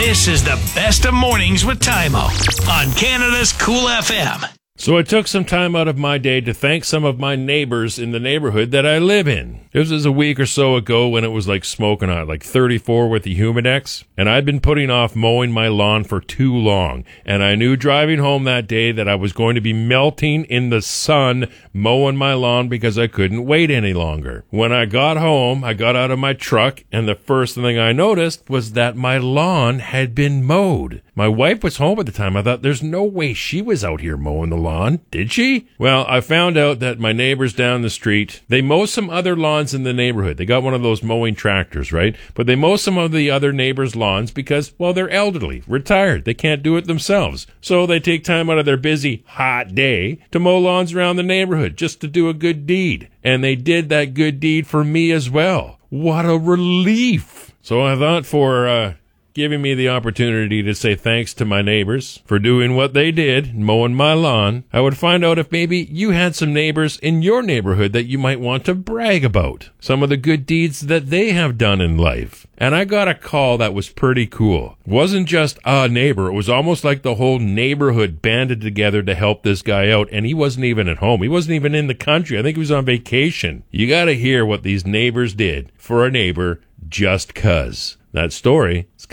This is the best of mornings with Tymo on Canada's Cool FM. So I took some time out of my day to thank some of my neighbors in the neighborhood that I live in. This was a week or so ago when it was like smoking hot, like 34 with the Humidex, and I'd been putting off mowing my lawn for too long, and I knew driving home that day that I was going to be melting in the sun mowing my lawn because I couldn't wait any longer. When I got home, I got out of my truck, and the first thing I noticed was that my lawn had been mowed. My wife was home at the time. I thought, there's no way she was out here mowing the lawn, did she? Well, I found out that my neighbors down the street, they mow some other lawns in the neighborhood. They got one of those mowing tractors, right? But they mow some of the other neighbors' lawns because, well, they're elderly, retired. They can't do it themselves. So they take time out of their busy, hot day to mow lawns around the neighborhood just to do a good deed. And they did that good deed for me as well. What a relief. So I thought for, giving me the opportunity to say thanks to my neighbors for doing what they did, mowing my lawn, I would find out if maybe you had some neighbors in your neighborhood that you might want to brag about, some of the good deeds that they have done in life. And I got a call that was pretty cool. It wasn't just a neighbor. It was almost like the whole neighborhood banded together to help this guy out, and he wasn't even at home. He wasn't even in the country. I think he was on vacation. You got to hear what these neighbors did for a neighbor just 'cause. That story is